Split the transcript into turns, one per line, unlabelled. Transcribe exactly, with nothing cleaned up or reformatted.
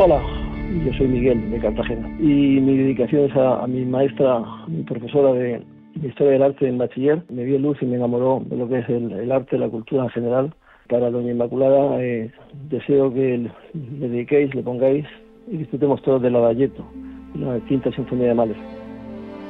Hola, yo soy Miguel de Cartagena y mi dedicación es a, a mi maestra, mi profesora de, de Historia del Arte en bachiller. Me dio luz y me enamoró de lo que es el, el arte, la cultura en general. Para Doña Inmaculada eh, deseo que le dediquéis, le pongáis y disfrutemos todos del Lavallato, la quinta sinfonía de Mahler.